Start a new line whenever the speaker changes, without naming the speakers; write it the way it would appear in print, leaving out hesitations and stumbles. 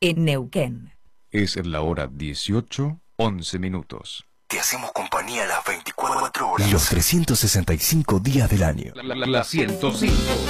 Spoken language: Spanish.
en Neuquén.
Es la hora 18:11.
Te hacemos compañía las 24 horas.
Los 365 días del año.
La 105.